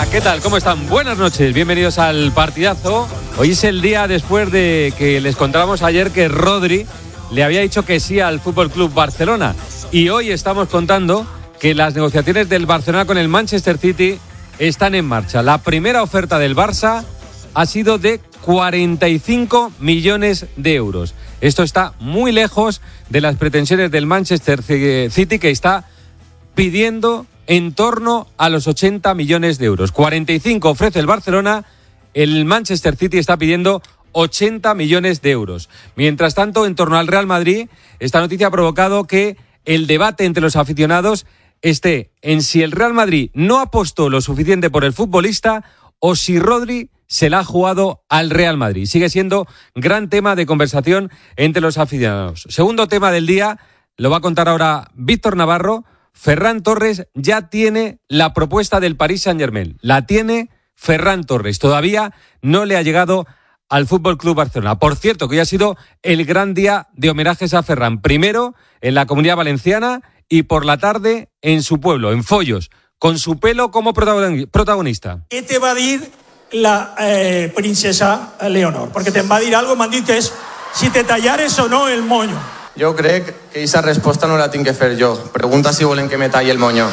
Hola, ¿qué tal? ¿Cómo están? Buenas noches, bienvenidos al partidazo. Hoy es el día después de que les contábamos ayer que Rodri le había dicho que sí al Fútbol Club Barcelona. Y hoy estamos contando que las negociaciones del Barcelona con el Manchester City están en marcha. La primera oferta del Barça ha sido de 45 millones de euros. Esto está muy lejos de las pretensiones del Manchester City, que está pidiendo en torno a los 80 millones de euros. 45 ofrece el Barcelona, el Manchester City está pidiendo 80 millones de euros. Mientras tanto, en torno al Real Madrid, esta noticia ha provocado que el debate entre los aficionados esté en si el Real Madrid no apostó lo suficiente por el futbolista o si Rodri se la ha jugado al Real Madrid. Sigue siendo gran tema de conversación entre los aficionados. Segundo tema del día, lo va a contar ahora Víctor Navarro. Ferran Torres ya tiene la propuesta del Paris Saint-Germain. La tiene Ferran Torres. Todavía no le ha llegado al Fútbol Club Barcelona. Por cierto, que hoy ha sido el gran día de homenajes a Ferran. Primero en la Comunidad Valenciana y por la tarde en su pueblo, en Foyos, con su pelo como protagonista. ¿Qué te va a decir la princesa Leonor? Porque te va a decir algo, m'han dit que és si te tallares o no el moño. Jo crec que aquesta resposta no la tinc que fer jo. Pregunta si volen que me talli el moño.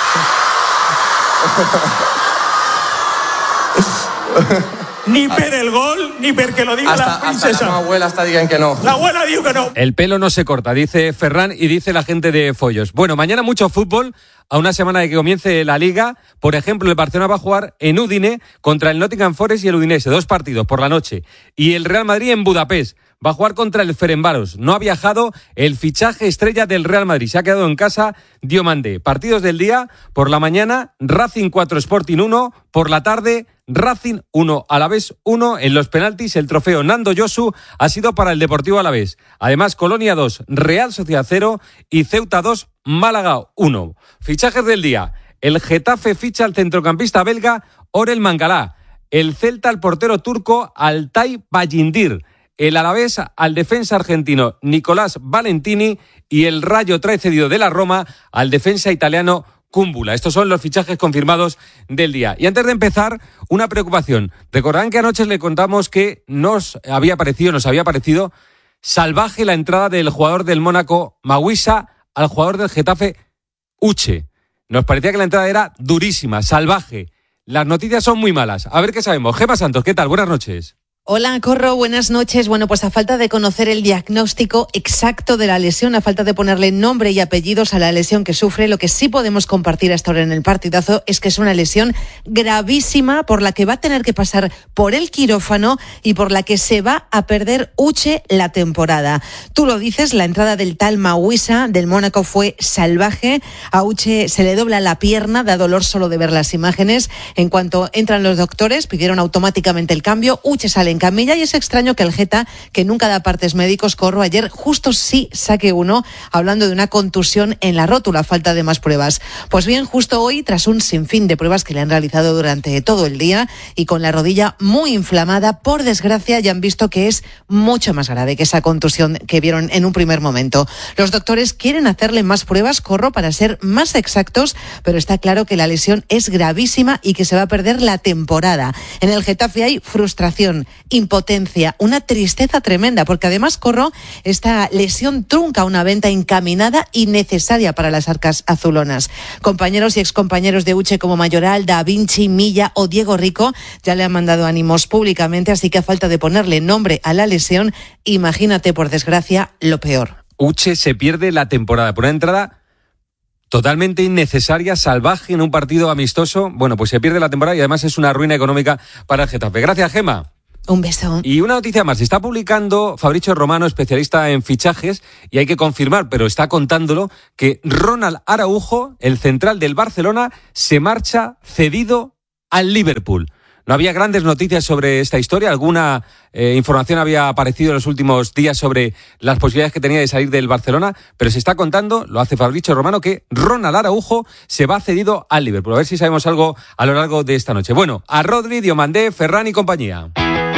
Ni per el gol, ni perquè lo diga la princesa. Hasta la meva abuela està dient que no. La abuela diu que no. El pelo no se corta, dice Ferran y dice la gente de Foyos. Bueno, mañana mucho fútbol, a una semana de que comience la Liga. Por ejemplo, el Barcelona va a jugar en Udine contra el Nottingham Forest y el Udinese, 2 partidos por la noche. Y el Real Madrid en Budapest va a jugar contra el Ferencváros. No ha viajado el fichaje estrella del Real Madrid. Se ha quedado en casa Diomandé. Partidos del día, por la mañana, Racing 4, Sporting 1. Por la tarde, Racing 1, Alavés 1. En los penaltis, el trofeo Nando Yosu ha sido para el Deportivo Alavés. Además, Colonia 2, Real Sociedad 0 y Ceuta 2, Málaga 1. Fichajes del día. El Getafe ficha al centrocampista belga Orel Mangala. El Celta al portero turco Altay Bayindir. El Alavés al defensa argentino Nicolás Valentini y el Rayo trae cedido de la Roma al defensa italiano Cúmbula. Estos son los fichajes confirmados del día. Y antes de empezar, una preocupación. Recordarán que anoche le contamos que nos había parecido salvaje la entrada del jugador del Mónaco Maguisa al jugador del Getafe Uche. Nos parecía que la entrada era durísima, salvaje. Las noticias son muy malas. A ver qué sabemos. Gemma Santos, ¿qué tal? Buenas noches. Hola, Corro, buenas noches. Bueno, pues a falta de conocer el diagnóstico exacto de la lesión, a falta de ponerle nombre y apellidos a la lesión que sufre, lo que sí podemos compartir hasta ahora en el partidazo es que es una lesión gravísima por la que va a tener que pasar por el quirófano y por la que se va a perder Uche la temporada. Tú lo dices, la entrada del tal Maguisa del Mónaco fue salvaje. A Uche se le dobla la pierna, da dolor solo de ver las imágenes. En cuanto entran los doctores, pidieron automáticamente el cambio. Uche sale en camilla y es extraño que el Geta, que nunca da partes médicos, Corro, ayer justo sí saque uno hablando de una contusión en la rótula, falta de más pruebas. Pues bien, justo hoy, tras un sinfín de pruebas que le han realizado durante todo el día y con la rodilla muy inflamada, por desgracia ya han visto que es mucho más grave que esa contusión que vieron en un primer momento. Los doctores quieren hacerle más pruebas, Corro, para ser más exactos, pero está claro que la lesión es gravísima y que se va a perder la temporada. En el Getafe hay frustración, impotencia, una tristeza tremenda, porque además, Corro, esta lesión trunca una venta encaminada y necesaria para las arcas azulonas. Compañeros y excompañeros de Uche como Mayoral, Da Vinci, Milla o Diego Rico ya le han mandado ánimos públicamente, así que a falta de ponerle nombre a la lesión, imagínate, por desgracia, lo peor. Uche se pierde la temporada por una entrada totalmente innecesaria, salvaje en un partido amistoso. Bueno, pues se pierde la temporada y además es una ruina económica para el Getafe. Gracias, Gemma. Un beso. Y una noticia más, está publicando Fabrizio Romano, especialista en fichajes, y hay que confirmar, pero está contándolo, que Ronald Araujo, el central del Barcelona, se marcha cedido al Liverpool. No había grandes noticias sobre esta historia, alguna información había aparecido en los últimos días sobre las posibilidades que tenía de salir del Barcelona, pero se está contando, lo hace Fabrizio Romano, que Ronald Araujo se va cedido al Liverpool. A ver si sabemos algo a lo largo de esta noche. Bueno, a Rodri, Diomandé, Ferran y compañía.